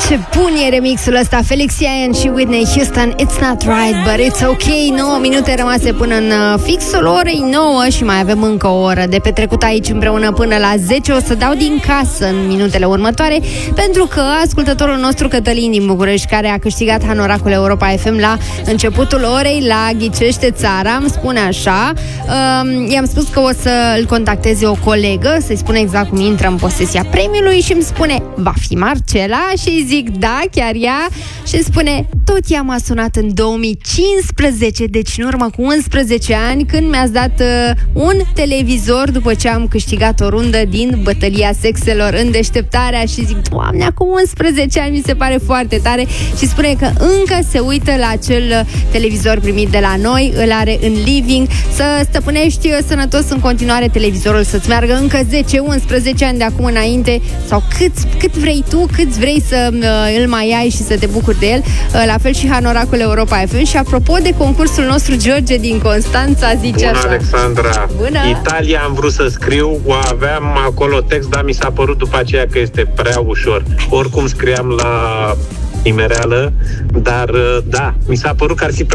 Ce bun e remixul ăsta, Felix Jaehn și Whitney Houston, It's Not Right, But It's Okay. 9 minute rămase până în fixul orei 9 și mai avem încă o oră de petrecut aici împreună până la 10. O să dau din casă în minutele următoare, pentru că ascultătorul nostru Cătălin din București, care a câștigat hanoracul Europa FM la începutul orei la Ghicește Țara, îmi spune așa, i-am spus că o să îl contacteze o colegă, să-i spune exact cum intră în posesia premiului și îmi spune, va fi Marcela? Și îi zic, da, chiar ea. Și îmi spune, tot ea m-a sunat în 2015, deci în urmă cu 11 ani, când mi-ați dat un televizor după ce am câștigat o rundă din Bătălia Sexelor în Deșteptarea. Și zic, Doamne, acum 11 ani, mi se pare foarte tare. Și spune că încă se uită la acel televizor primit de la noi, îl are în living. Să stăpânești sănătos în continuare televizorul, să-ți meargă încă 10-11 ani de acum înainte, sau cât vrei tu, cât vrei să îl mai ai și să te bucuri de el. La fel și hanoracul Europa FM. Și apropo de concursul nostru, George din Constanța zice Bună, așa. Alexandra. Bună. Italia am vrut să scriu, o aveam acolo text, dar mi s-a părut după aceea că este prea ușor. Oricum scriam la imereală, dar da, mi s-a părut că ar fi